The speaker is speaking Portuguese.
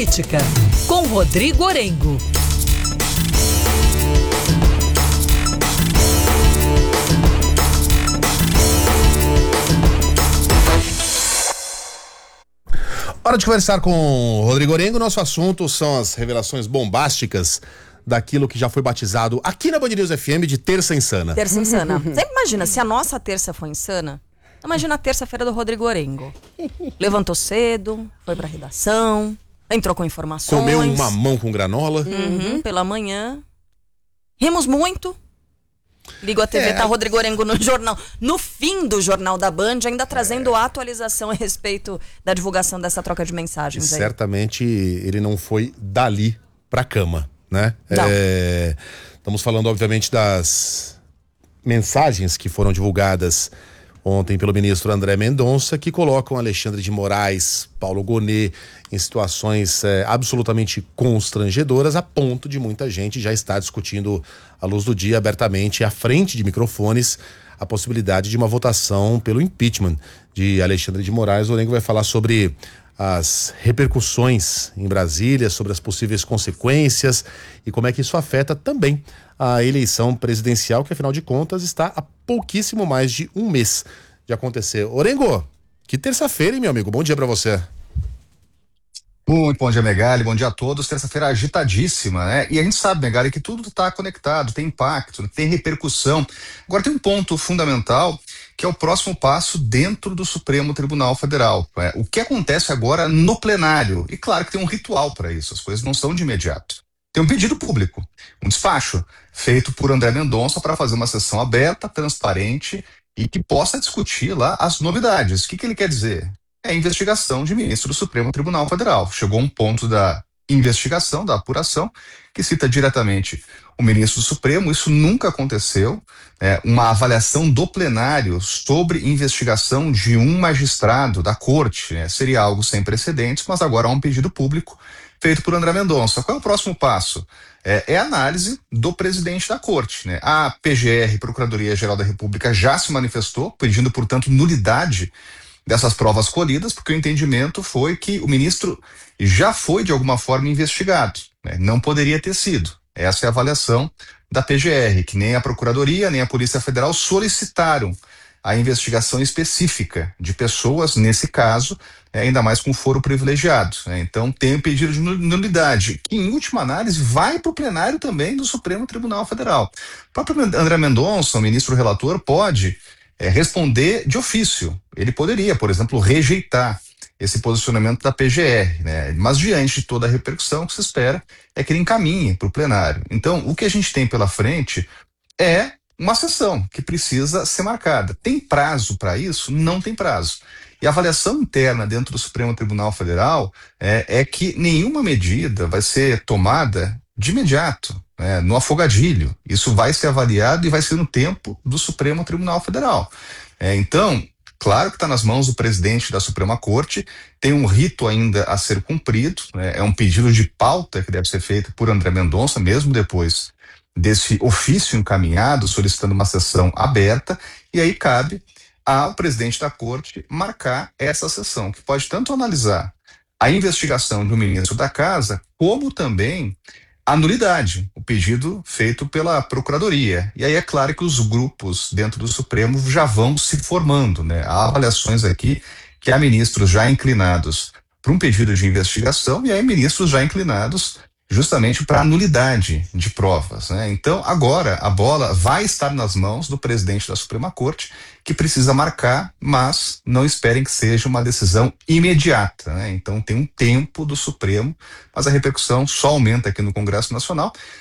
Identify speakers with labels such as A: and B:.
A: Política, com Rodrigo Orengo.
B: Hora de conversar com o Rodrigo Orengo. Nosso assunto são as revelações bombásticas daquilo que já foi batizado aqui na Band News FM de Terça Insana.
C: Terça Insana. Você imagina, se a nossa terça foi insana, imagina a terça-feira do Rodrigo Orengo. Levantou cedo, foi pra redação, entrou com informações.
B: Comeu um mamão com granola.
C: Pela manhã. Rimos muito. Ligo a TV, tá Rodrigo Orengo no jornal. No fim do Jornal da Band, ainda trazendo atualização a respeito da divulgação dessa troca de mensagens.
B: Certamente ele não foi dali pra cama, né? Estamos falando, obviamente, das mensagens que foram divulgadas ontem pelo ministro André Mendonça, que colocam Alexandre de Moraes, Paulo Gonet em situações absolutamente constrangedoras, a ponto de muita gente já estar discutindo à luz do dia, abertamente, à frente de microfones, a possibilidade de uma votação pelo impeachment de Alexandre de Moraes. O Orengo vai falar sobre as repercussões em Brasília, sobre as possíveis consequências e como é que isso afeta também a eleição presidencial, que afinal de contas está a pouquíssimo mais de um mês de acontecer. Orengo, que terça-feira, hein, meu amigo? Bom dia pra você.
D: Muito bom dia, Megali, bom dia a todos. Terça-feira agitadíssima, né? E a gente sabe, Megali, que tudo está conectado, tem impacto, tem repercussão. Agora tem um ponto fundamental, que é o próximo passo dentro do Supremo Tribunal Federal. O que acontece agora no plenário? E claro que tem um ritual para isso, as coisas não são de imediato. Tem um pedido público, um despacho, feito por André Mendonça para fazer uma sessão aberta, transparente e que possa discutir lá as novidades. O que ele quer dizer? É a investigação de ministro do Supremo Tribunal Federal. Chegou um ponto da investigação, da apuração, que cita diretamente o ministro do Supremo. Isso nunca aconteceu. Uma avaliação do plenário sobre investigação de um magistrado da corte, seria algo sem precedentes, mas agora há um pedido público feito por André Mendonça. Qual é o próximo passo? É a análise do presidente da corte. A PGR, Procuradoria-Geral da República, já se manifestou, pedindo, portanto, nulidade dessas provas colhidas, porque o entendimento foi que o ministro já foi, de alguma forma, investigado. Não poderia ter sido. Essa é a avaliação da PGR, que nem a Procuradoria, nem a Polícia Federal solicitaram a investigação específica de pessoas, nesse caso, ainda mais com foro privilegiado. Então, tem o pedido de nulidade, que, em última análise, vai para o plenário também do Supremo Tribunal Federal. O próprio André Mendonça, o ministro relator, pode responder de ofício. Ele poderia, por exemplo, rejeitar esse posicionamento da PGR, mas diante de toda a repercussão, o que se espera é que ele encaminhe para o plenário. Então, o que a gente tem pela frente é uma sessão que precisa ser marcada. Tem prazo para isso? Não tem prazo. E a avaliação interna dentro do Supremo Tribunal Federal é que nenhuma medida vai ser tomada de imediato, no afogadilho. Isso vai ser avaliado e vai ser no tempo do Supremo Tribunal Federal. Então, claro que está nas mãos do presidente da Suprema Corte, tem um rito ainda a ser cumprido, é um pedido de pauta que deve ser feito por André Mendonça, mesmo depois desse ofício encaminhado, solicitando uma sessão aberta, e aí cabe ao presidente da Corte marcar essa sessão, que pode tanto analisar a investigação do ministro da Casa, como também a nulidade, o pedido feito pela Procuradoria. E aí é claro que os grupos dentro do Supremo já vão se formando, Há avaliações aqui que há ministros já inclinados para um pedido de investigação e há ministros já inclinados justamente para a nulidade de provas. Então, agora, a bola vai estar nas mãos do presidente da Suprema Corte, que precisa marcar, mas não esperem que seja uma decisão imediata. Então, tem um tempo do Supremo, mas a repercussão só aumenta aqui no Congresso Nacional.